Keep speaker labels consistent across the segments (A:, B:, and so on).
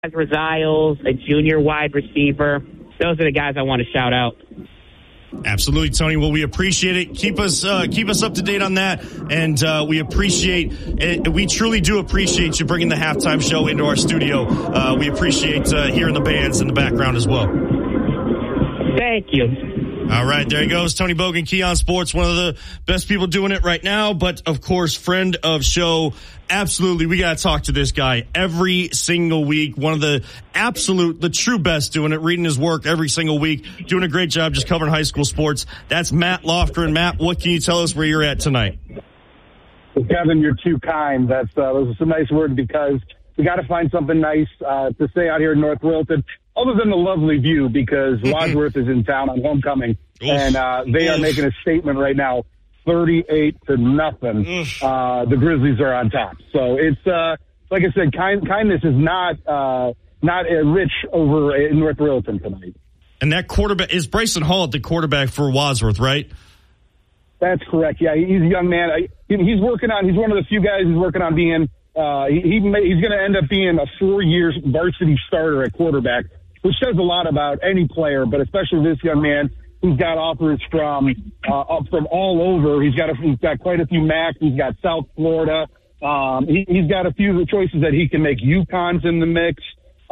A: Rosales, a junior wide receiver. Those are the guys I want to shout out.
B: Absolutely, Tony. Well, we appreciate it. Keep us up to date on that, and we appreciate it. We truly do appreciate you bringing the halftime show into our studio. We appreciate hearing the bands in the background as well.
A: Thank you.
B: All right, there he goes, Tony Bogan, Keon Sports, one of the best people doing it right now, but of course, friend of show. Absolutely, we got to talk to this guy every single week. One of the true best doing it, reading his work every single week, doing a great job just covering high school sports. That's Matt Lofgren. Matt, what can you tell us where you're at tonight?
C: Well, Kevin, you're too kind. Those are some nice words because we got to find something nice to say out here in North Wilton, other than the lovely view, because Wadsworth is in town on homecoming, and they are making a statement right now, 38-0. The Grizzlies are on top. So it's like I said, kindness is not rich over in North Wilton tonight.
B: And that quarterback is Bryson Hall at the quarterback for Wadsworth, right?
C: That's correct. Yeah, he's a young man. He's working on. He's one of the few guys who's working on being. He's going to end up being a 4-year varsity starter at quarterback, which says a lot about any player, but especially this young man who's got offers from all over. He's got quite a few MACs. He's got South Florida. He's got a few of the choices that he can make. UConn's in the mix.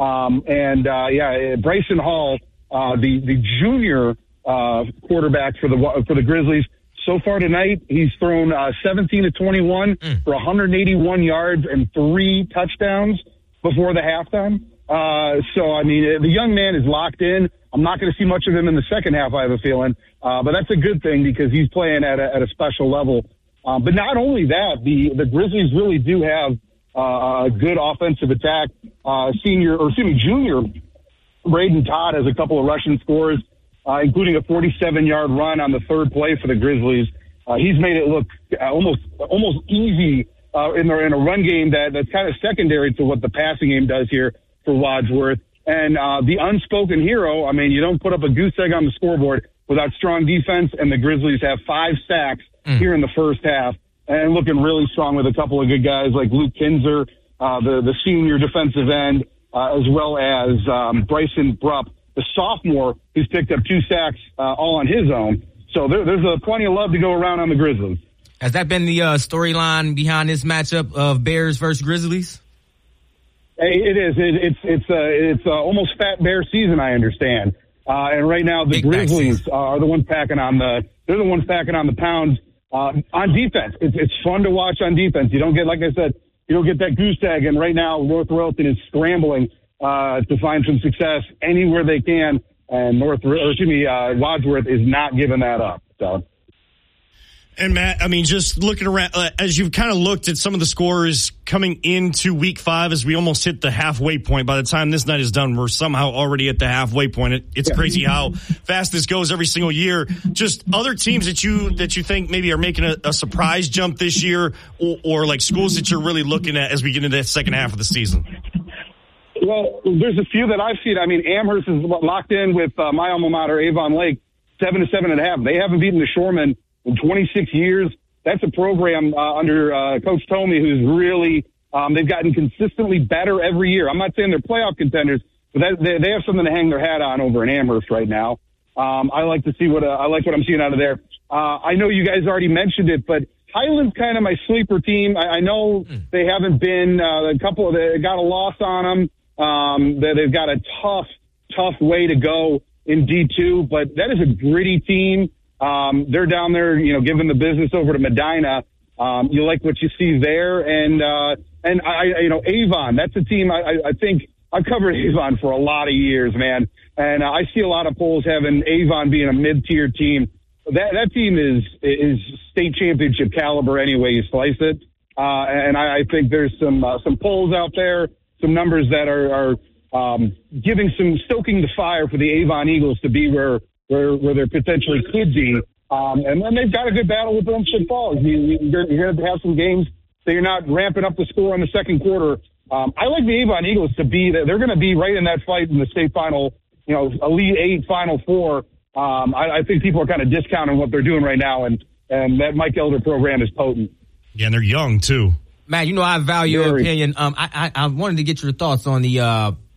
C: Bryson Hall, the junior quarterback for the Grizzlies. So far tonight, he's thrown 17 of 21 for 181 yards and 3 touchdowns before the halftime. The young man is locked in. I'm not going to see much of him in the second half, I have a feeling. But that's a good thing because he's playing at a special level. But not only that, the Grizzlies really do have a good offensive attack. Junior Braden Todd has a couple of rushing scores, including a 47-yard run on the third play for the Grizzlies. He's made it look almost easy in a run game that's kind of secondary to what the passing game does here for Wadsworth. And the unspoken hero, I mean, you don't put up a goose egg on the scoreboard without strong defense, and the Grizzlies have 5 sacks here in the first half and looking really strong with a couple of good guys like Luke Kinzer, the senior defensive end, as well as Bryson Brupp, the sophomore, who's picked up 2 sacks all on his own. So there's plenty of love to go around on the Grizzlies.
D: Has that been the storyline behind this matchup of Bears versus Grizzlies?
C: Hey, it is. It's almost Fat Bear season, I understand. And right now the Grizzlies are the ones packing on the pounds on defense. It's fun to watch on defense. You don't get, like I said, that goose egg. And right now North Wilton is scrambling to find some success anywhere they can. And Wadsworth is not giving that up. So.
B: And Matt, I mean, just looking around, as you've kind of looked at some of the scores coming into week 5, as we almost hit the halfway point. By the time this night is done, we're somehow already at the halfway point. It's crazy how fast this goes every single year. Just other teams that you think maybe are making a surprise jump this year, or like schools that you're really looking at as we get into that second half of the season.
C: Well, there's a few that I've seen. I mean, Amherst is locked in with my alma mater, Avon Lake, 7 to 7.5. They haven't beaten the Shoremen in 26 years. That's a program under Coach Tomey who's really they've gotten consistently better every year. I'm not saying they're playoff contenders, but they have something to hang their hat on over in Amherst right now. I like to see what I'm seeing out of there. I know you guys already mentioned it, but Highland's kind of my sleeper team. I know they haven't been they got a loss on them. They've got a tough way to go in D2, but that is a gritty team. They're down there, giving the business over to Medina. You like what you see there. And Avon, that's a team I think I've covered Avon for a lot of years, man. And I see a lot of polls having Avon being a mid-tier team. That team is state championship caliber anyway you slice it. And I think there's some polls out there, some numbers that are stoking the fire for the Avon Eagles to be where they potentially could be. And then they've got a good battle with Olmsted Falls. You're going to have some games that you're not ramping up the score in the second quarter. I like the Avon Eagles to be that they're going to be right in that fight in the state final, Elite 8, Final 4. I think people are kind of discounting what they're doing right now, and that Mike Elder program is potent.
B: Yeah, and they're young too.
D: Matt, I value your opinion. I wanted to get your thoughts on the